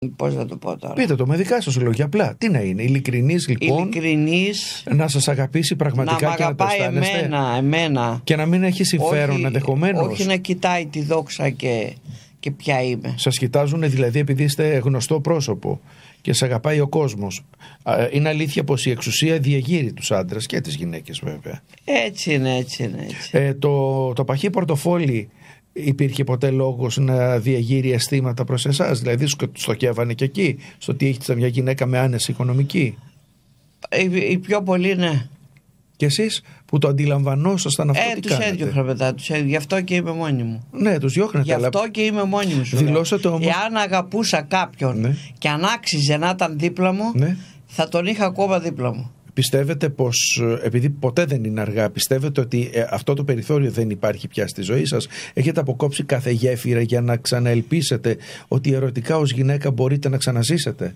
Πώς να το πω τώρα. Πείτε το με δικά σας λόγια απλά. Τι να είναι, ειλικρινής λοιπόν. Ειλικρινής. Να σας αγαπήσει πραγματικά να και να το αισθάνεστε. εμένα. Και να μην έχει συμφέρον ενδεχομένως. Όχι να κοιτάει τη δόξα και ποια είμαι. Σας κοιτάζουν δηλαδή επειδή είστε γνωστό πρόσωπο και σας αγαπάει ο κόσμος. Είναι αλήθεια πως η εξουσία διεγείρει τους άντρες και τις γυναίκες βέβαια. Έτσι είναι. Το παχύ πορτοφόλι, υπήρχε ποτέ λόγος να διαγείρει αισθήματα προς εσάς? Δηλαδή στοχεύανε και εκεί στο ότι έχετε μια γυναίκα με άνεση οικονομική? Οι πιο πολλοί ναι. Και εσείς που το αντιλαμβανόσασταν αυτό, τι τους κάνατε? έδιωχνα μετά, γι' αυτό και είμαι μόνη μου. Ναι, τους διώχνετε. Γι' αυτό και είμαι μόνη μου. Δηλώσατε όμως. Εάν αγαπούσα κάποιον, ναι, και αν άξιζε να ήταν δίπλα μου, ναι, θα τον είχα ακόμα δίπλα μου. Πιστεύετε πως, επειδή ποτέ δεν είναι αργά, πιστεύετε ότι αυτό το περιθώριο δεν υπάρχει πια στη ζωή σας? Έχετε αποκόψει κάθε γέφυρα για να ξαναελπίσετε ότι ερωτικά ως γυναίκα μπορείτε να ξαναζήσετε?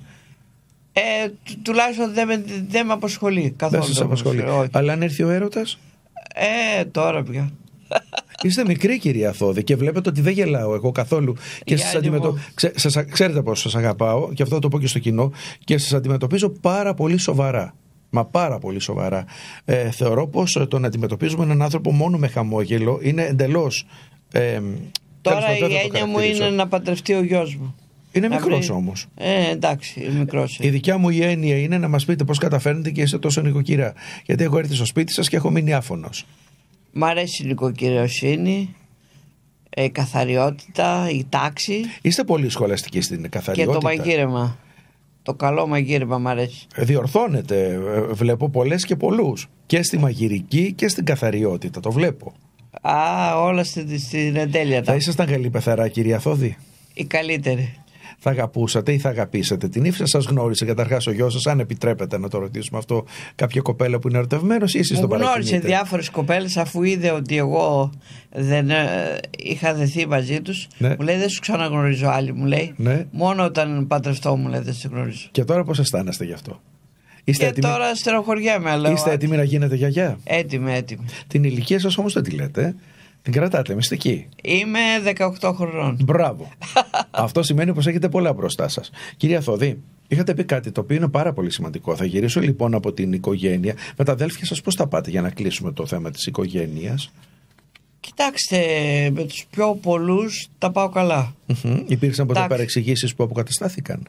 Τουλάχιστον δεν με απασχολεί καθόλου. Δεν σας απασχολεί. Αλλά αν έρθει ο έρωτας? Τώρα πια. Είστε μικρή, κυρία Θόδη, και βλέπετε ότι δεν γελάω εγώ καθόλου. Και ξέρετε πως σας αγαπάω, και αυτό το πω και στο κοινό, και σας αντιμετωπίζω πάρα πολύ σοβαρά. Μα πάρα πολύ σοβαρά. Θεωρώ πως το να αντιμετωπίζουμε έναν άνθρωπο μόνο με χαμόγελο είναι εντελώς. Τώρα η έννοια μου είναι να παντρευτεί ο γιος μου. Είναι μικρός όμως. Εντάξει, είναι μικρός. Η δικιά μου η έννοια είναι να μας πείτε πώς καταφέρνετε και είστε τόσο νοικοκυρά. Γιατί έχω έρθει στο σπίτι σας και έχω μείνει άφωνος. Μ' αρέσει η νοικοκυριοσύνη, η καθαριότητα, η τάξη. Είστε πολύ σχολαστικοί στην καθαριότητα. Και το μαγείρεμα. Το καλό μαγείρεμα μ' αρέσει. Διορθώνετε, βλέπω πολλές και πολλούς. Και στη μαγειρική και στην καθαριότητα, το βλέπω. Όλα στην εντέλεια. Θα ήσασταν καλή πεθαρά, κυρία Θόδη? Η καλύτερη. Θα αγαπούσατε ή θα αγαπήσατε την Ήφη? Σας γνώρισε καταρχάς ο γιος σας, αν επιτρέπετε να το ρωτήσουμε αυτό, κάποια κοπέλα που είναι ερωτευμένος, ή εσείς το παρακινείτε? Μου γνώρισε διάφορες κοπέλες, αφού είδε ότι εγώ δεν είχα δεθεί μαζί τους. Ναι. Μου λέει δεν σου ξαναγνωρίζω άλλη, μου λέει. Ναι. Μόνο όταν παντρευτώ, μου λέει, δεν σε γνωρίζω. Και τώρα πώς αισθάνεστε γι' αυτό? Είστε έτοιμοι? Τώρα στεροχωριέμαι, αλλά. Είστε έτοιμοι να γίνετε γιαγιά? Έτοιμη. Την ηλικία σας όμως δεν τη λέτε. Την κρατάτε μυστική. Είμαι 18 χρονών. Μπράβο. Αυτό σημαίνει πως έχετε πολλά μπροστά σας. Κυρία Θόδη, είχατε πει κάτι το οποίο είναι πάρα πολύ σημαντικό. Θα γυρίσω λοιπόν από την οικογένεια. Με τα αδέλφια σας πώς τα πάτε για να κλείσουμε το θέμα της οικογένειας? Κοιτάξτε, με τους πιο πολλούς τα πάω καλά. Υπήρξαν ποτέ παρεξηγήσεις που αποκαταστάθηκαν?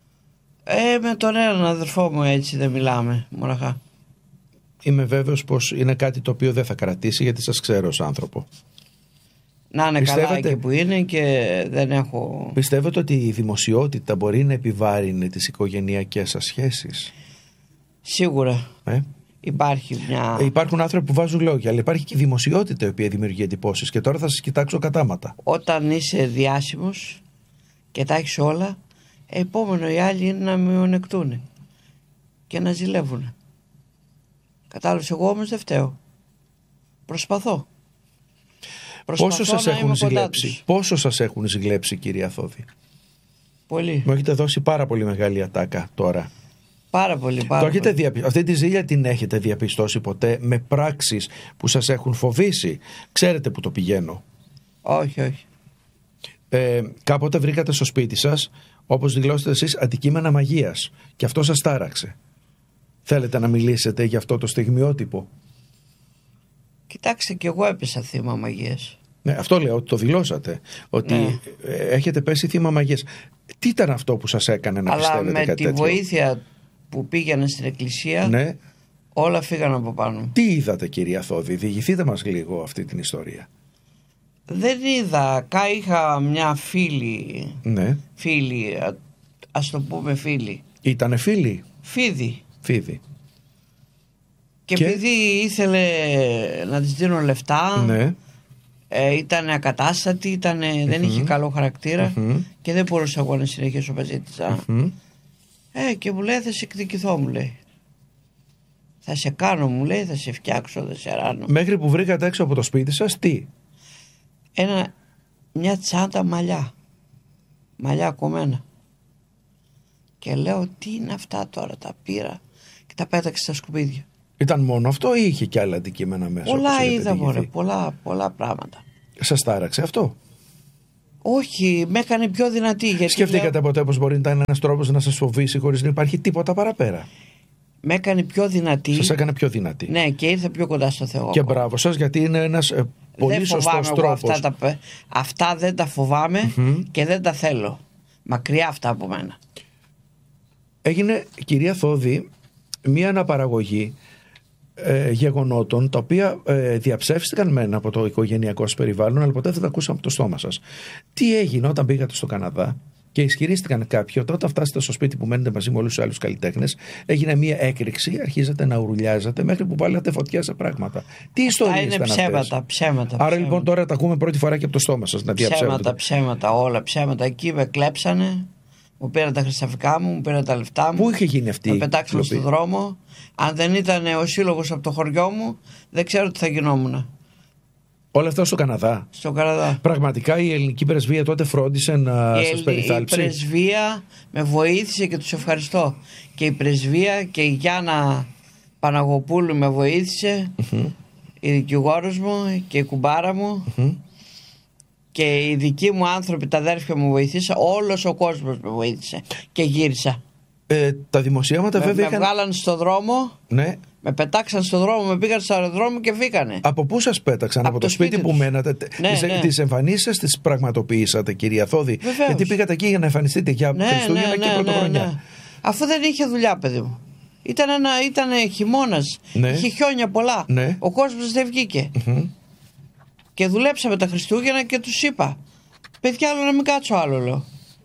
Με τον έναν αδερφό μου έτσι δεν μιλάμε μοναχά. Είμαι βέβαιος πως είναι κάτι το οποίο δεν θα κρατήσει, γιατί σας ξέρω ως άνθρωπο. Να είναι καλά εκεί που είναι και δεν έχω. Πιστεύετε ότι η δημοσιότητα μπορεί να επιβάρυνε τις οικογενειακές σας σχέσεις? Σίγουρα. Υπάρχει μια. Υπάρχουν άνθρωποι που βάζουν λόγια, αλλά υπάρχει και η δημοσιότητα η οποία δημιουργεί εντυπώσεις. Και τώρα θα σας κοιτάξω κατάματα. Όταν είσαι διάσημος και τα έχεις όλα, επόμενο οι άλλοι είναι να μειονεκτούν και να ζηλεύουν. Κατάλαβες, εγώ όμως δεν φταίω. Προσπαθώ. Πόσο σας έχουν ζηλέψει, κυρία Θόδη? Πολύ. Μου έχετε δώσει πάρα πολύ μεγάλη ατάκα τώρα. Πάρα πολύ. Αυτή τη ζήλια την έχετε διαπιστώσει ποτέ με πράξεις που σας έχουν φοβήσει? Ξέρετε που το πηγαίνω? Όχι. Κάποτε βρήκατε στο σπίτι σας, όπως δηλώσετε εσείς, αντικείμενα μαγείας, και αυτό σας τάραξε. Θέλετε να μιλήσετε για αυτό το στιγμιότυπο? Κοιτάξτε, κι εγώ έπεσα θύμα μαγείας. Ναι, αυτό λέω, ότι το δηλώσατε, ότι έχετε πέσει θύμα μαγείας. Τι ήταν αυτό που σας έκανε να πιστεύετε κάτι τέτοιο? Αλλά με τη βοήθεια που πήγαινε στην εκκλησία, όλα φύγαν από πάνω. Τι είδατε, κυρία Θόδη? Διηγηθείτε μας λίγο αυτή την ιστορία. Δεν είδα. Είχα μια φίλη. Ναι. Φίλη, ας το πούμε φίλη. Ήτανε φίλη? Φίδι. Και επειδή ήθελε να της δίνω λεφτά, ήταν ακατάστατη, δεν είχε καλό χαρακτήρα και δεν μπορούσα εγώ να συνεχίσω μαζί της. Και μου λέει θα σε εκδικηθώ, μου λέει. Θα σε κάνω, μου λέει, θα σε φτιάξω, θα σε ράνω. Μέχρι που βρήκατε έξω από το σπίτι σας τι? Μια τσάντα μαλλιά κομμένα. Και λέω τι είναι αυτά τώρα, τα πήρα και τα πέταξε στα σκουπίδια. Ήταν μόνο αυτό ή είχε και άλλα αντικείμενα μέσα? Πολλά είδα, πολλά πράγματα. Σας τάραξε αυτό? Όχι, με έκανε πιο δυνατή. Γιατί σκεφτήκατε ποτέ πως μπορεί να ήταν ένας τρόπος να σας φοβήσει χωρίς να υπάρχει τίποτα παραπέρα? Με έκανε πιο δυνατή. Σας έκανε πιο δυνατή. Ναι, και ήρθε πιο κοντά στο Θεό. Και μπράβο σας, γιατί είναι ένας πολύ σωστός τρόπος. Αυτά δεν τα φοβάμαι και δεν τα θέλω. Μακριά αυτά από μένα. Έγινε, κυρία Θόδη, μία αναπαραγωγή γεγονότων τα οποία διαψεύστηκαν μένα από το οικογενειακό περιβάλλον, αλλά ποτέ δεν τα ακούσαμε από το στόμα σας. Τι έγινε όταν πήγατε στο Καναδά και ισχυρίστηκαν κάποιοι ότι όταν φτάσετε στο σπίτι που μένετε μαζί με όλους τους άλλους καλλιτέχνες, έγινε μία έκρηξη, αρχίζετε να ουρουλιάζετε μέχρι που βάλατε φωτιά σε πράγματα. Τι ιστορίες ήταν αυτές? Ψέματα. Άρα λοιπόν τώρα τα ακούμε πρώτη φορά και από το στόμα σας να διαψεύδετε. Ψέματα, όλα ψέματα. Εκεί με κλέψανε, μου πήραν τα χρυσαφικά μου πήραν τα λεφτά μου. Πού είχε γίνει αυτή? Με πετάξαν στον δρόμο. Αν δεν ήταν ο σύλλογος από το χωριό μου, δεν ξέρω τι θα γινόμουν. Όλα αυτά στο Καναδά. Στο Καναδά. Πραγματικά η ελληνική πρεσβεία τότε φρόντισε να σας περιθάλψει? Η πρεσβεία με βοήθησε και τους ευχαριστώ. Και η πρεσβεία και η Γιάννα Παναγοπούλου με βοήθησε, η δικηγόρος μου και η κουμπάρα μου, και οι δικοί μου άνθρωποι, τα αδέρφια μου βοήθησαν. Όλος ο κόσμος με βοήθησε και γύρισα. Τα δημοσιεύματα βέβαια με βγάλαν στο δρόμο. Ναι. Με πετάξαν στον δρόμο, με πήγαν στο αεροδρόμο και φύγανε. Από πού σας πέταξαν? Από το σπίτι που μένατε? Ναι. Τις εμφανίσεις σας τις πραγματοποιήσατε, κυρία Θόδη? Βεβαίως. Γιατί πήγατε εκεί για να εμφανιστείτε για Χριστούγεννα και Πρωτοχρονιά. Ναι. Αφού δεν είχε δουλειά, παιδί μου. Ήταν χειμώνας. Ναι. Είχε χιόνια πολλά. Ναι. Ο κόσμος δεν βγήκε. Και δουλέψαμε τα Χριστούγεννα και τους είπα: παιδιά, άλλο να μην κάτσω άλλο, λέω.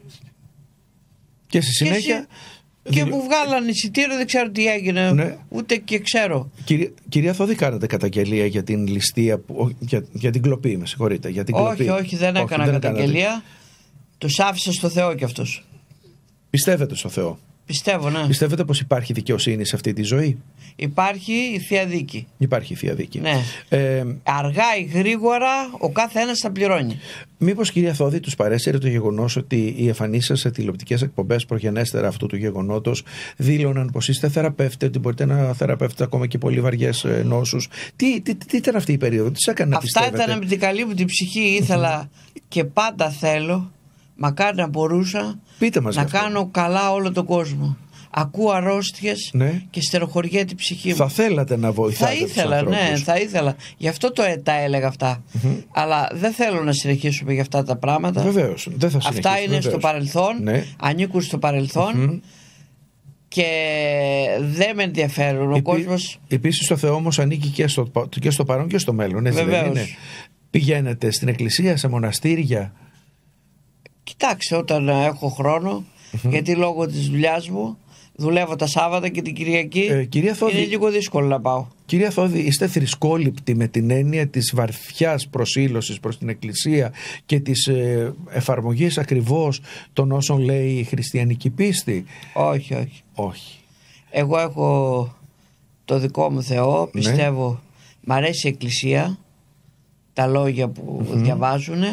Και στη συνέχεια. Και μου βγάλαν εισιτήριο, δεν ξέρω τι έγινε, ναι. Ούτε και ξέρω. Κυρία Θόδη, κάνατε καταγγελία για την ληστεία, για την κλοπή, με συγχωρείτε? Για την κλοπή? Όχι, δεν έκανα καταγγελία. Τους άφησα στο Θεό κι αυτούς. Πιστεύετε στο Θεό? Πιστεύω, ναι. Πιστεύετε πως υπάρχει δικαιοσύνη σε αυτή τη ζωή? Υπάρχει η Θεία Δίκη. Υπάρχει η Θεία Δίκη. Ναι. Αργά ή γρήγορα ο κάθε ένας θα πληρώνει. Μήπως, κυρία Θόδη, τους παρέσυρε το γεγονός ότι οι εμφανίσεις σας σε τηλεοπτικές εκπομπές προγενέστερα αυτού του γεγονότος δήλωναν πως είστε θεραπεύτε, ότι μπορείτε να θεραπεύετε ακόμα και πολύ βαριές νόσους? Τι ήταν αυτή η περίοδο? Τι σας έκανε να πιστεύετε? Αυτά ήταν με την καλή μου την ψυχή. Ήθελα και πάντα θέλω, μακάρι να μπορούσα, να κάνω καλά όλο τον κόσμο. Ακούω αρρώστιες, ναι, και στεροχωριέται η ψυχή μου. Θα θέλατε να βοηθάτε? Θα ήθελα, ναι, θα ήθελα. Γι' αυτό τα έλεγα αυτά. Αλλά δεν θέλω να συνεχίσουμε για αυτά τα πράγματα. Βεβαίως, δεν θα συνεχίσουμε. Αυτά είναι στο παρελθόν, ναι, ανήκουν στο παρελθόν, και δεν με ενδιαφέρουν. Ο κόσμος. Επίσης το Θεό όμως ανήκει και στο παρόν και στο μέλλον. Βεβαίως. Πηγαίνετε στην εκκλησία, σε μοναστήρια? Κοιτάξτε, όταν έχω χρόνο, γιατί λόγω της δουλειάς μου δουλεύω τα Σάββατα και την Κυριακή, κυρία Θόδη, είναι λίγο δύσκολο να πάω. Κυρία Θόδη, είστε θρησκόληπτοι με την έννοια της βαθιάς προσήλωσης προς την Εκκλησία και της εφαρμογής ακριβώς των όσων λέει η χριστιανική πίστη? Όχι. Εγώ έχω το δικό μου Θεό, πιστεύω, ναι. Μ' αρέσει η Εκκλησία, τα λόγια που διαβάζουν,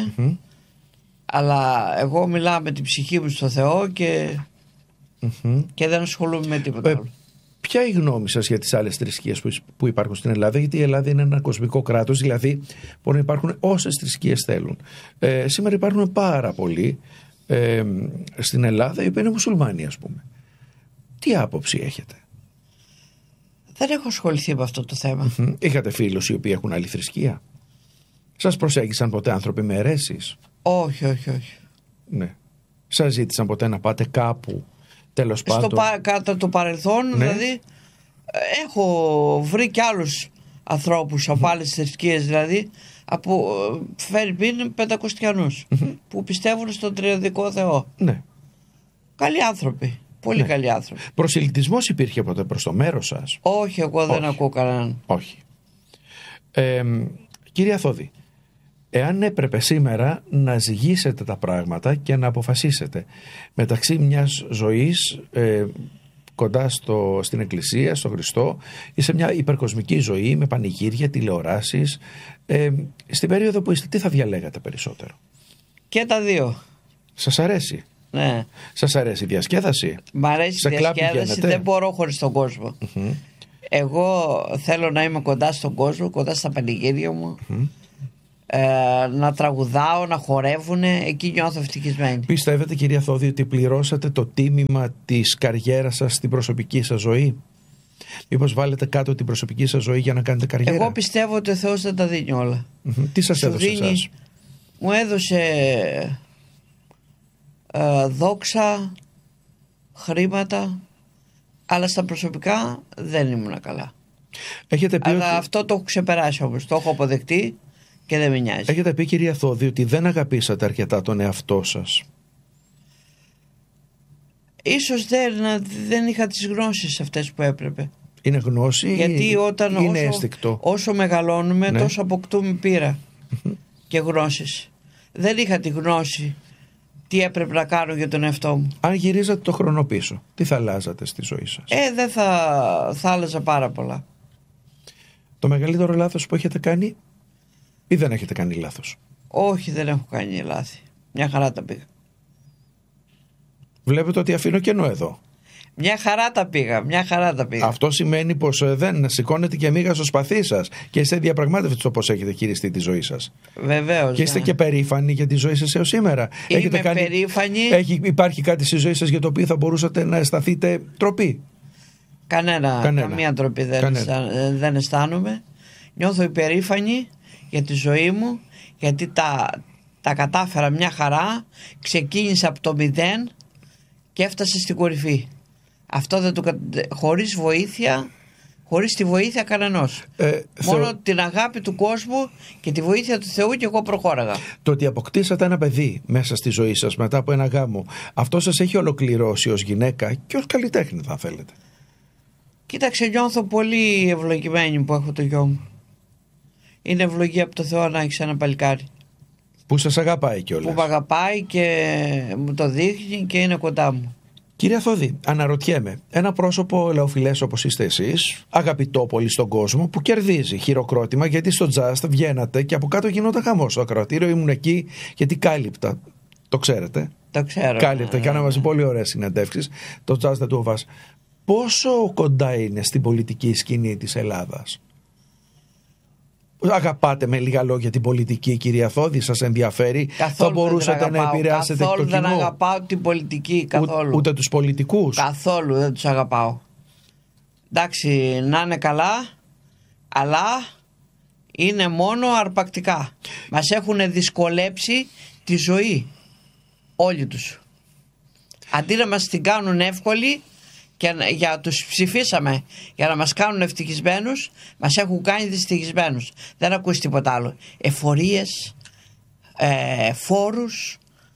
αλλά εγώ μιλάω με την ψυχή μου στο Θεό και δεν ασχολούμαι με τίποτα άλλο. Ποια είναι η γνώμη σας για τις άλλες θρησκείες που υπάρχουν στην Ελλάδα? Γιατί η Ελλάδα είναι ένα κοσμικό κράτος, δηλαδή μπορεί να υπάρχουν όσες θρησκείες θέλουν. Σήμερα υπάρχουν πάρα πολλοί στην Ελλάδα οι οποίοι είναι μουσουλμάνοι, ας πούμε. Τι άποψη έχετε? Δεν έχω ασχοληθεί με αυτό το θέμα. Είχατε φίλους οι οποίοι έχουν άλλη θρησκεία? Σας προσέγγισαν ποτέ άνθρωποι με αιρέσεις? Όχι. Ναι. Σας ζήτησαν ποτέ να πάτε κάπου? Τέλος πάντων. Κατά το παρελθόν, ναι, δηλαδή έχω βρει και άλλους ανθρώπους από άλλες θρησκείες, δηλαδή από Φερρυπίν Πεντακοστιανούς, που πιστεύουν στον τριαδικό Θεό. Ναι. Καλοί άνθρωποι. Πολύ καλοί άνθρωποι. Προσελητισμός υπήρχε ποτέ προς το μέρος σας? Όχι, εγώ δεν ακούω κανέναν. Όχι. Κυρία Θόδη, εάν έπρεπε σήμερα να ζυγίσετε τα πράγματα και να αποφασίσετε μεταξύ μιας ζωής κοντά στην Εκκλησία, στο Χριστό, ή σε μια υπερκοσμική ζωή με πανηγύρια, τηλεοράσεις, στην περίοδο που είστε, τι θα διαλέγατε περισσότερο? Και τα δύο. Σας αρέσει? Ναι. Σας αρέσει η διασκέδαση? Μ' αρέσει η διασκέδαση, δεν μπορώ χωρίς τον κόσμο. Εγώ θέλω να είμαι κοντά στον κόσμο, κοντά στα πανηγύρια μου. να τραγουδάω, να χορεύουν, εκεί νιώθω ευτυχισμένη. Πιστεύετε, κυρία Θόδη, ότι πληρώσατε το τίμημα της καριέρας σας στην προσωπική σας ζωή? Μήπως βάλετε κάτω την προσωπική σας ζωή για να κάνετε καριέρα? Εγώ πιστεύω ότι ο Θεός δεν τα δίνει όλα. Τι σας έδωσε εσάς? Μου έδωσε δόξα, χρήματα, αλλά στα προσωπικά δεν ήμουν καλά. Αλλά αυτό το έχω ξεπεράσει όμως, το έχω αποδεχτεί και δεν με νοιάζει. Έχετε πει, κυρία Θόδη, ότι δεν αγαπήσατε αρκετά τον εαυτό σας. Ίσως δεν είχα τις γνώσεις αυτές που έπρεπε. Είναι γνώση? Γιατί είναι αίσθηκτο? Όσο μεγαλώνουμε, τόσο αποκτούμε πείρα και γνώσεις. Δεν είχα τη γνώση τι έπρεπε να κάνω για τον εαυτό μου. Αν γυρίζατε το χρόνο πίσω, τι θα αλλάζατε στη ζωή σας? Δεν θα άλλαζα πάρα πολλά. Το μεγαλύτερο λάθος που έχετε κάνει, ή δεν έχετε κάνει λάθος? Όχι, δεν έχω κάνει λάθη. Μια χαρά τα πήγα. Βλέπετε ότι αφήνω κενό εδώ. Μια χαρά τα πήγα. Αυτό σημαίνει πως δεν σηκώνετε και μίγα στο σπαθί σας και είστε διαπραγμάτευτοι στο πώς έχετε χειριστεί τη ζωή σας. Βεβαίως. Και είστε και περήφανοι για τη ζωή σας έως σήμερα. Περήφανη. Υπάρχει κάτι στη ζωή σας για το οποίο θα μπορούσατε να αισθανθείτε τροπή? Καμία τροπή δεν αισθάνομαι. Νιώθω υπερήφανη για τη ζωή μου, γιατί τα κατάφερα μια χαρά. Ξεκίνησα από το 0 και έφτασε στην κορυφή. Αυτό χωρίς βοήθεια, χωρίς τη βοήθεια κανενός. Μόνο την αγάπη του κόσμου και τη βοήθεια του Θεού, και εγώ προχώραγα. Το ότι αποκτήσατε ένα παιδί μέσα στη ζωή σας μετά από ένα γάμο, αυτό σας έχει ολοκληρώσει ως γυναίκα και ως καλλιτέχνη, θα θέλετε? Κοίταξε, νιώθω πολύ ευλογημένη που έχω το γιο μου. Είναι ευλογία από το Θεό να έχεις ένα παλικάρι που σας αγαπάει κιόλας. Που με αγαπάει και μου το δείχνει και είναι κοντά μου. Κυρία Θόδη, αναρωτιέμαι, ένα πρόσωπο λαοφιλές όπως είστε εσείς, αγαπητό πολύ στον κόσμο, που κερδίζει χειροκρότημα, γιατί στο Just βγαίνατε και από κάτω γινόταν χαμός στο ακροατήριο. Ήμουν εκεί γιατί κάλυπτα. Το ξέρετε? Το ξέρω. Κάλυπτα. Κάναμε μαζί πολύ ωραίες συνεντεύξεις. Το Just δεν του βάζει. Πόσο κοντά είναι στην πολιτική σκηνή της Ελλάδας? Αγαπάτε, με λίγα λόγια, την πολιτική, κυρία Θόδη? Σας ενδιαφέρει? Καθόλου? Θα μπορούσατε να επηρεάσετε το κοινό? Δεν αγαπάω την πολιτική καθόλου. Ούτε τους πολιτικούς? Καθόλου δεν τους αγαπάω. Εντάξει, να είναι καλά, αλλά είναι μόνο αρπακτικά. Μας έχουν δυσκολέψει τη ζωή όλοι τους. Αντί να μας την κάνουν εύκολη και τους ψηφίσαμε για να μας κάνουν ευτυχισμένους, μας έχουν κάνει δυστυχισμένους. Δεν ακούς τίποτα άλλο. Εφορίες, φόρους,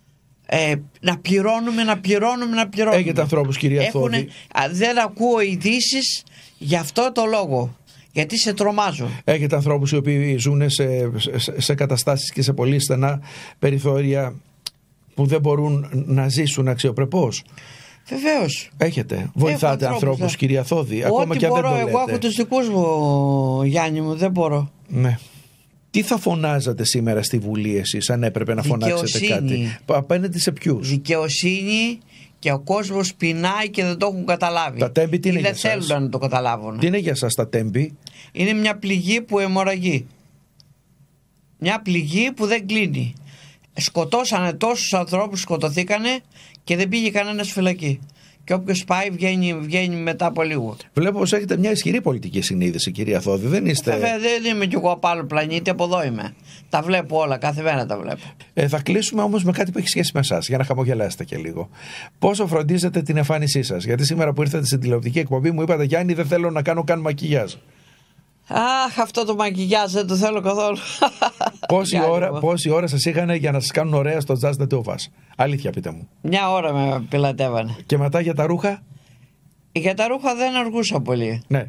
να πληρώνουμε. Έχετε ανθρώπους, κυρία Θόδη? Δεν ακούω ειδήσεις γι' αυτό το λόγο, γιατί σε τρομάζω. Έχετε ανθρώπους οι οποίοι ζουν σε καταστάσεις και σε πολύ στενά περιθώρια που δεν μπορούν να ζήσουν αξιοπρεπώς? Βεβαίως. Έχετε? Βοηθάτε ανθρώπους, κυρία Θόδη? Ακόμα και αν μπορώ, δεν το λέτε. εγώ έχω τους δικούς μου, Γιάννη μου, δεν μπορώ. Ναι. Τι θα φωνάζατε σήμερα στη Βουλή εσείς, αν έπρεπε να φωνάξετε κάτι? Απέναντι σε ποιους? Δικαιοσύνη, και ο κόσμος πεινάει και δεν το έχουν καταλάβει. Τα τέμπη τι είναι για σας? Δεν θέλουν να το καταλάβουν. Τι είναι για σας τα τέμπη? Είναι μια πληγή που αιμορραγεί. Μια πληγή που δεν κλείνει. Σκοτώσανε τόσους ανθρώπους, σκοτωθήκανε και δεν πήγε κανένας φυλακή. Και όποιος πάει βγαίνει μετά από λίγο. Βλέπω πως έχετε μια ισχυρή πολιτική συνείδηση, κυρία Θόδη. Δεν είστε? Βέβαια, δεν είμαι κι εγώ από άλλο πλανήτη, από εδώ είμαι. Τα βλέπω όλα, κάθε μέρα τα βλέπω. Θα κλείσουμε όμως με κάτι που έχει σχέση με εσάς, για να χαμογελάσετε και λίγο. Πόσο φροντίζετε την εμφάνισή σας? Γιατί σήμερα που ήρθατε στην τηλεοπτική εκπομπή μου είπατε, Γιάννη, δεν θέλω να κάνω καν μακιγιάζ. Αχ, αυτό το μακιγιάζ δεν το θέλω καθόλου. Πόση ώρα σας είχαν για να σας κάνουν ωραία στο Just The Two of Us? Αλήθεια, πείτε μου. Μια ώρα με πιλατεύανε. Και μετά για τα ρούχα? Για τα ρούχα δεν αργούσα πολύ. Ναι.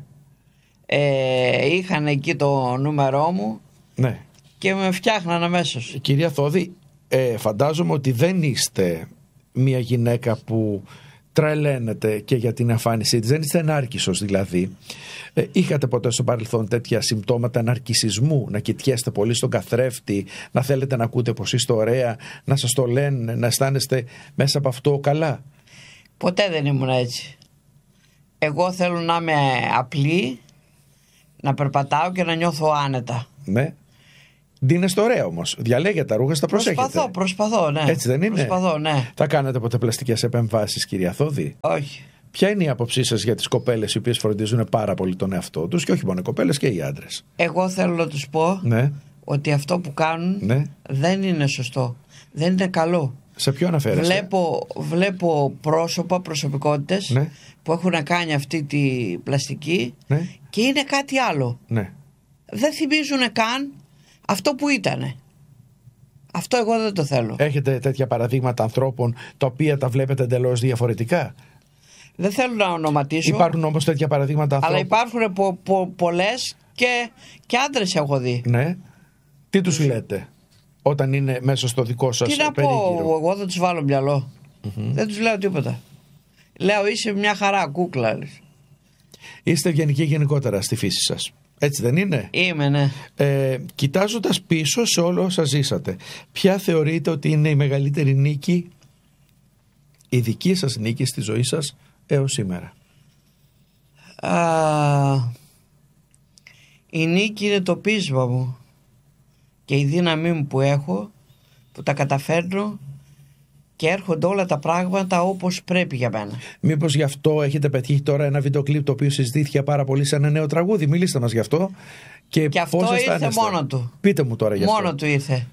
Είχαν εκεί το νούμερό μου. Ναι. Και με φτιάχναν αμέσως. Κυρία Θόδη, φαντάζομαι ότι δεν είστε μια γυναίκα που τρελαίνεται και για την εμφάνισή της. Δεν είστε ενάρκησος δηλαδή. Είχατε ποτέ στο παρελθόν τέτοια συμπτώματα ναρκισσισμού? Να κοιτιέστε πολύ στον καθρέφτη, να θέλετε να ακούτε πως είστε ωραία, να σας το λένε, να αισθάνεστε μέσα από αυτό καλά? Ποτέ δεν ήμουν έτσι. Εγώ θέλω να είμαι απλή, να περπατάω και να νιώθω άνετα. Ναι. Ντύνεστε ωραία όμως. Διαλέγετε τα ρούχα, τα προσέχετε. Προσπαθώ, ναι. Έτσι δεν είναι? Προσπαθώ, ναι. Θα κάνετε ποτέ πλαστικές επεμβάσεις, κυρία Θόδη? Όχι. Ποια είναι η άποψή σας για τις κοπέλες οι οποίες φροντίζουν πάρα πολύ τον εαυτό τους, και όχι μόνο οι κοπέλες και οι άντρες? Εγώ θέλω να τους πω, ναι, ότι αυτό που κάνουν, ναι, δεν είναι σωστό. Δεν είναι καλό. Σε ποιο αναφέρεστε? Βλέπω προσωπικότητες, ναι, που έχουν κάνει αυτή τη πλαστική, ναι, και είναι κάτι άλλο. Ναι. Δεν θυμίζουν καν αυτό που ήτανε. Αυτό εγώ δεν το θέλω. Έχετε τέτοια παραδείγματα ανθρώπων τα οποία τα βλέπετε εντελώς διαφορετικά? Δεν θέλω να ονοματίσω. Υπάρχουν όμως τέτοια παραδείγματα ανθρώπων. Αλλά υπάρχουν πολλές και άντρες έχω δει. Ναι. Τι τους λέτε όταν είναι μέσα στο δικό σας περίγυρο? Τι να πω, εγώ δεν τους βάλω μυαλό. Δεν τους λέω τίποτα. Λέω είσαι μια χαρά, κούκλα. Είστε ευγενικοί γενικότερα στη φύση σας. Έτσι δεν είναι? Είμαι, ναι. Κοιτάζοντας πίσω σε όλο όσα ζήσατε, ποια θεωρείτε ότι είναι η μεγαλύτερη νίκη, η δική σας νίκη στη ζωή σας έως σήμερα? Η νίκη είναι το πείσμα μου και η δύναμή μου που έχω, που τα καταφέρνω και έρχονται όλα τα πράγματα όπως πρέπει για μένα. Μήπως γι' αυτό έχετε πετύχει τώρα ένα βίντεο κλιπ το οποίο συζητήθηκε πάρα πολύ σε ένα νέο τραγούδι? Μιλήστε μας γι' αυτό. Και αυτό ήρθε μόνο του. Πείτε μου τώρα γι' αυτό. Μόνο του ήρθε.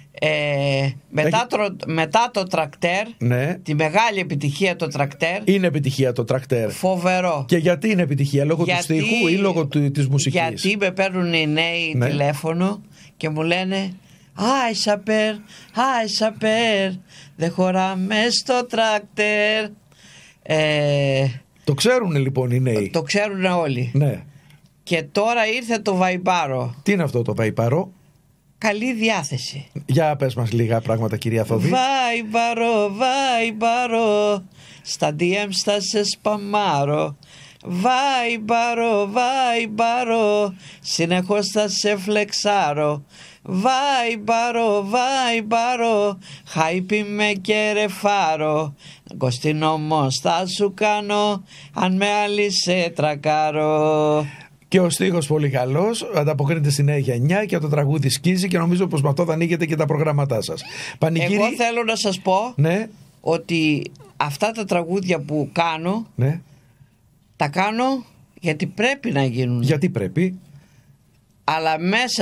Μετά το τρακτέρ, ναι, τη μεγάλη επιτυχία το τρακτέρ. Είναι επιτυχία το τρακτέρ. Φοβερό. Και γιατί είναι επιτυχία? Λόγω του στίχου ή λόγω της μουσικής? Γιατί με παίρνουν οι νέοι, ναι, τηλέφωνο και μου λένε «Άι σαπέρ, δεν χωράμε στο τρακτέρ». Το ξέρουν λοιπόν οι νέοι? Το ξέρουν όλοι, ναι. Και τώρα ήρθε το βαϊμπάρο. Τι είναι αυτό το βαϊμπάρο? Καλή διάθεση. Για πες μας λίγα πράγματα, κυρία Θοδή. Βαϊμπάρο, στα DM στα σε σπαμάρω. Βαϊμπάρο, συνεχώς θα σε φλεξάρω. Βαϊμπάρο, χάιπι με και ρεφάρω. Κωστήν όμως θα σου κάνω, αν με άλλη σε τρακάρω. Και ο στίχος πολύ καλός, ανταποκρίνεται στη νέα γενιά και το τραγούδι σκίζει και νομίζω πως με αυτό θα ανοίγετε και τα προγράμματά σας. Πανηγύρι... Εγώ θέλω να σας πω, ναι, ότι αυτά τα τραγούδια που κάνω, ναι, τα κάνω γιατί πρέπει να γίνουν. Γιατί πρέπει? Αλλά μέσα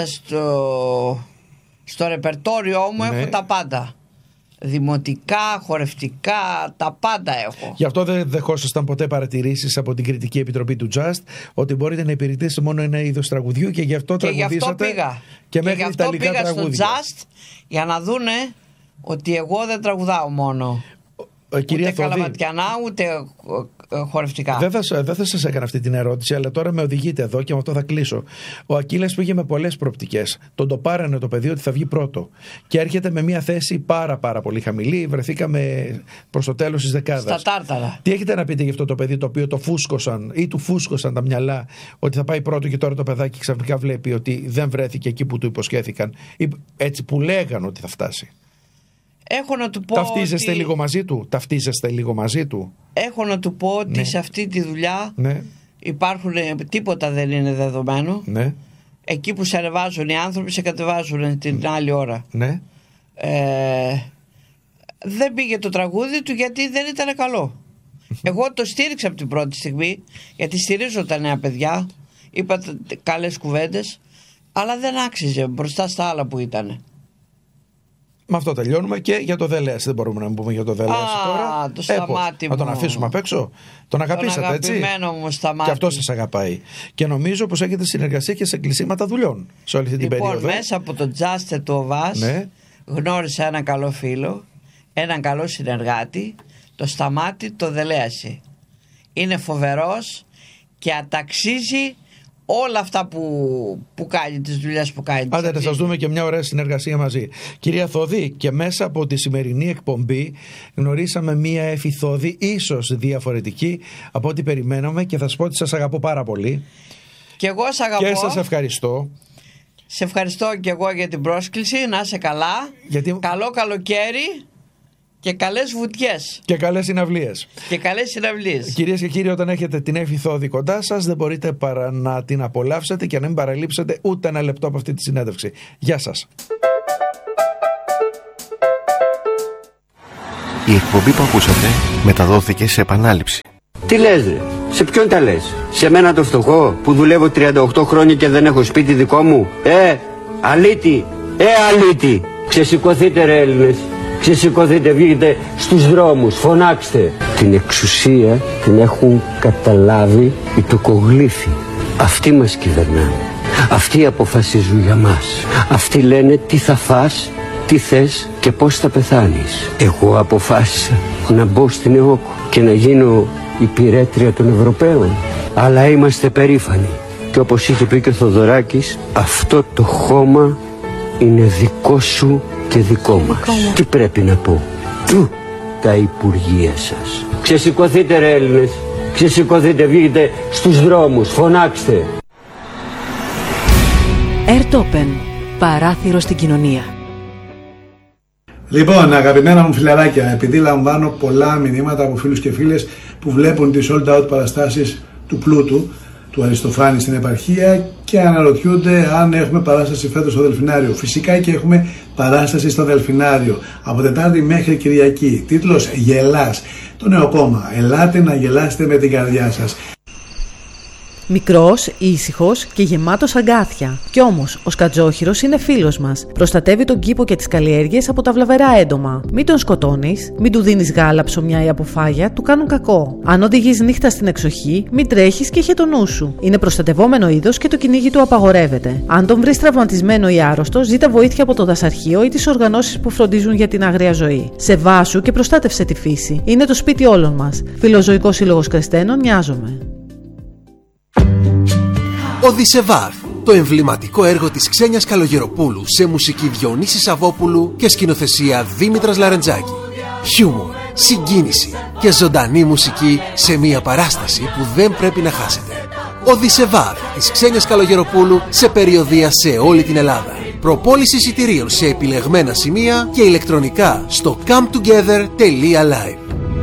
στο ρεπερτόριό μου, ναι, έχω τα πάντα. Δημοτικά, χορευτικά, τα πάντα έχω. Γι' αυτό δεν δεχόσασταν ποτέ παρατηρήσεις από την Κριτική Επιτροπή του Just ότι μπορείτε να υπηρετήσετε μόνο ένα είδος τραγουδιού και γι' αυτό τραγουδήσατε? Και μέχρι γι' αυτό πήγα στο Just για να δούνε ότι εγώ δεν τραγουδάω μόνο. Ούτε καλαματιανά, ούτε χορευτικά. Δεν θα σας έκανα αυτή την ερώτηση, αλλά τώρα με οδηγείτε εδώ και με αυτό θα κλείσω. Ο Ακύλας πήγε με πολλές προοπτικές. Τον το πάρανε το παιδί ότι θα βγει πρώτο. Και έρχεται με μια θέση πάρα πολύ χαμηλή. Βρεθήκαμε προς το τέλος της δεκάδας. Στα τάρταρα. Τι έχετε να πείτε για αυτό το παιδί το οποίο το φούσκωσαν ή του φούσκωσαν τα μυαλά ότι θα πάει πρώτο και τώρα το παιδάκι ξαφνικά βλέπει ότι δεν βρέθηκε εκεί που του υποσχέθηκαν ή έτσι που λέγαν ότι θα φτάσει? Έχω να του πω Ταυτίζεστε λίγο μαζί του? Έχω να του πω ότι, ναι, σε αυτή τη δουλειά, ναι, τίποτα δεν είναι δεδομένο, ναι. Εκεί που σε ανεβάζουν οι άνθρωποι σε κατεβάζουν την άλλη ώρα, ναι. Δεν πήγε το τραγούδι του γιατί δεν ήταν καλό. Εγώ το στήριξα από την πρώτη στιγμή, γιατί στηρίζω τα νέα παιδιά, είπα καλές κουβέντες, αλλά δεν άξιζε μπροστά στα άλλα που ήταν. Με αυτό τελειώνουμε και για το Δελέας. Δεν μπορούμε να πούμε για το Δελέας τώρα. Το Σταμάτη μου. Να τον αφήσουμε απ' έξω. Τον αγαπήσατε, έτσι? Τον αγαπημένο μου Σταμάτη. Και αυτό σας αγαπάει. Και νομίζω πως έχετε συνεργασία και σε κλεισίματα δουλειών σε όλη αυτή την περίοδο. Λοιπόν, μέσα από το Just του ΟΒΑΣ, ναι, γνώρισα έναν καλό φίλο, έναν καλό συνεργάτη, το Σταμάτη το Δελέαση. Είναι φοβερός και αταξίζει όλα αυτά που κάνει, τις δουλειές που κάνει. Άντε να σας δούμε και μια ωραία συνεργασία μαζί. Κυρία Θοδή, και μέσα από τη σημερινή εκπομπή γνωρίσαμε μια Έφη Θόδη ίσως διαφορετική από ό,τι περιμέναμε και θα σας πω ότι σας αγαπώ πάρα πολύ. Και εγώ σας αγαπώ. Και σας ευχαριστώ. Σε ευχαριστώ και εγώ για την πρόσκληση. Να είσαι καλά. Καλό καλοκαίρι. Και καλές βουτιές. Και καλές συναυλίες. Κυρίες και κύριοι, όταν έχετε την Εύη Θόδη κοντά σας, δεν μπορείτε παρά να την απολαύσετε και να μην παραλείψετε ούτε ένα λεπτό από αυτή τη συνέντευξη. Γεια σας. Η εκπομπή που ακούσατε μεταδόθηκε σε επανάληψη. Τι λες ρε, σε ποιον τα λες? Σε μένα το φτωχό που δουλεύω 38 χρόνια και δεν έχω σπίτι δικό μου? Αλήτη, αλήτη. Ξεσηκωθείτε ρε Έλληνες, ξεσηκωθείτε, βγείτε στους δρόμους, φωνάξτε. Την εξουσία την έχουν καταλάβει οι τοκογλύφοι. Αυτοί μας κυβερνάνε, αυτοί αποφασίζουν για μας. Αυτοί λένε τι θα φας, τι θες και πώς θα πεθάνεις. Εγώ αποφάσισα να μπω στην ΕΟΚ και να γίνω υπηρέτρια των Ευρωπαίων. Αλλά είμαστε περήφανοι. Και όπως είχε πει και ο Θοδωράκης, αυτό το χώμα είναι δικό σου και δικό μας. Τι πρέπει να πω? Τα υπουργεία σας. Ξεσηκωθείτε ρε Έλληνες, ξεσηκωθείτε, βγείτε στους δρόμους, φωνάξτε. Airtopen, παράθυρο στην κοινωνία. Λοιπόν, αγαπημένα μου φιλαράκια, επειδή λαμβάνω πολλά μηνύματα από φίλους και φίλες που βλέπουν τις sold out παραστάσεις του Πλούτου, του Αριστοφάνη στην επαρχία και αναρωτιούνται αν έχουμε παράσταση φέτος στο Δελφινάριο. Φυσικά και έχουμε παράσταση στο Δελφινάριο από Τετάρτη μέχρι Κυριακή. Τίτλος «Γελάς». Το νέο κόμμα. Ελάτε να γελάσετε με την καρδιά σας. Μικρός, ήσυχος και γεμάτος αγκάθια. Κι όμως, ο Σκατζόχυρος είναι φίλος μας. Προστατεύει τον κήπο και τις καλλιέργειες από τα βλαβερά έντομα. Μην τον σκοτώνεις, μην του δίνεις γάλα, ψωμιά ή αποφάγια, του κάνουν κακό. Αν οδηγείς νύχτα στην εξοχή, μην τρέχεις και είχε το νου σου. Είναι προστατευόμενο είδος και το κυνήγι του απαγορεύεται. Αν τον βρεις τραυματισμένο ή άρρωστο, ζήτα βοήθεια από το δασαρχείο ή τις οργανώσεις που φροντίζουν για την άγρια ζωή. Σεβάσου και προστάτευσε τη φύση. Είναι το σπίτι όλων μας. Φιλοζωικός Σύλλογος Κρεστένων, νοιάζομαι. Οδυσσεβάρ, το εμβληματικό έργο της Ξένιας Καλογεροπούλου σε μουσική Διονύση Σαββόπουλου και σκηνοθεσία Δήμητρας Λαρεντζάκη. Χιούμορ, συγκίνηση και ζωντανή μουσική σε μια παράσταση που δεν πρέπει να χάσετε. Οδυσσεβάρ της Ξένιας Καλογεροπούλου σε περιοδεία σε όλη την Ελλάδα. Προπόληση εισιτηρίων σε επιλεγμένα σημεία και ηλεκτρονικά στο cometogether.live.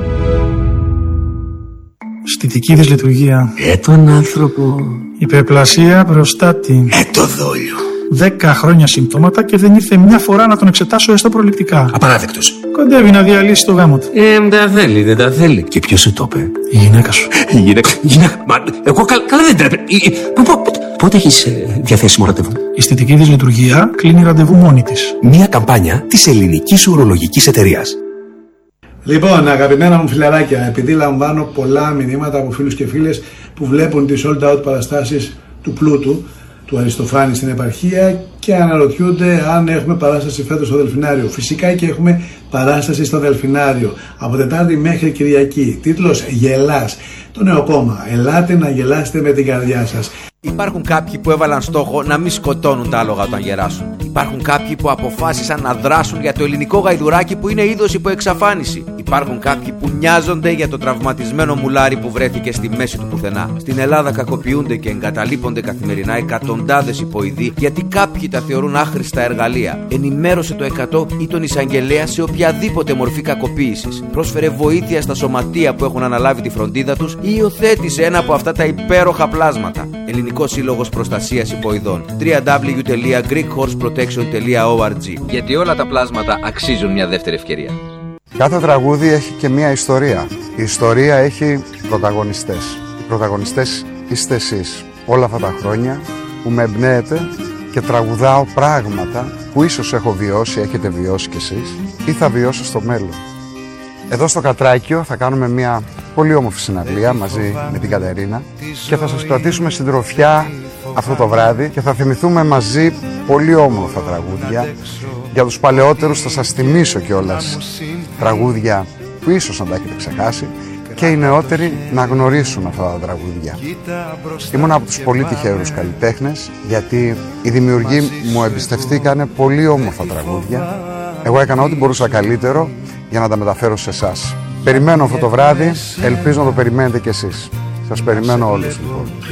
Αισθητική δυσλειτουργία. Τον άνθρωπο. Υπερπλασία προστάτη. Το δόλιο. 10 χρόνια συμπτώματα και δεν ήρθε μια φορά να τον εξετάσω έστω προληπτικά. Απαράδεκτος. Κοντεύει να διαλύσει το γάμο του. Δεν τα θέλει, δεν τα θέλει. Και ποιος σου το είπε? Η γυναίκα σου. Η γυναίκα. Μα εγώ καλά δεν τρέπε. Πότε έχεις διαθέσιμο ραντεβού? Η αισθητική δυσλειτουργία κλείνει ραντεβού μόνη της. Μια καμπάνια της Ελληνικής Ουρολογικής Εταιρείας. Λοιπόν, αγαπημένα μου φιλαράκια, επειδή λαμβάνω πολλά μηνύματα από φίλους και φίλες που βλέπουν τις sold out παραστάσεις του Πλούτου, του Αριστοφάνη στην επαρχία και αναρωτιούνται αν έχουμε παράσταση φέτος στο Δελφινάριο. Φυσικά και έχουμε παράσταση στο Δελφινάριο από Τετάρτη μέχρι Κυριακή. Τίτλος «Γελάς». Το νέο κόμμα. Ελάτε να γελάσετε με την καρδιά σας. Υπάρχουν κάποιοι που έβαλαν στόχο να μην σκοτώνουν τα άλογα όταν γεράσουν. Υπάρχουν κάποιοι που αποφάσισαν να δράσουν για το ελληνικό γαϊδουράκι που είναι είδος υπό εξαφάνιση. Υπάρχουν κάποιοι που νοιάζονται για το τραυματισμένο μουλάρι που βρέθηκε στη μέση του πουθενά. Στην Ελλάδα κακοποιούνται και εγκαταλείπονται καθημερινά εκατοντάδες υποειδοί γιατί κάποιοι τα θεωρούν άχρηστα εργαλεία. Ενημέρωσε το 100 ή τον εισαγγελέα σε οποιαδήποτε μορφή κακοποίησης. Πρόσφερε βοήθεια στα σωματεία που έχουν αναλάβει τη φροντίδα τους ή υιοθέτησε ένα από αυτά τα υπέροχα πλάσματα. Ελληνικός Σύλλογος Προστασίας Υποειδών. www.greekhorseprotection.org. Γιατί όλα τα πλάσματα αξίζουν μια δεύτερη ευκαιρία. Κάθε τραγούδι έχει και μια ιστορία. Η ιστορία έχει πρωταγωνιστές. Οι πρωταγωνιστές είστε εσείς. Όλα αυτά τα χρόνια που με εμπνέετε και τραγουδάω πράγματα που ίσως έχω βιώσει, έχετε βιώσει κι εσείς ή θα βιώσω στο μέλλον. Εδώ στο Κατράκιο θα κάνουμε μια πολύ όμορφη συναυλία μαζί με την Κατερίνα και θα σας κρατήσουμε συντροφιά αυτό το βράδυ και θα θυμηθούμε μαζί πολύ όμορφα τραγούδια. Για τους παλαιότερους θα σας θυμίσω κιόλας τραγούδια που ίσως να τα έχετε ξεχάσει και οι νεότεροι να γνωρίσουν αυτά τα τραγούδια. Ήμουν από τους πολύ τυχερούς καλλιτέχνες γιατί οι δημιουργοί μου εμπιστευτήκανε πολύ όμορφα τραγούδια. Εγώ έκανα ό,τι μπορούσα καλύτερο για να τα μεταφέρω σε εσάς. Περιμένω αυτό το βράδυ, ελπίζω να το περιμένετε κι εσείς. Σας περιμένω όλους λοιπόν.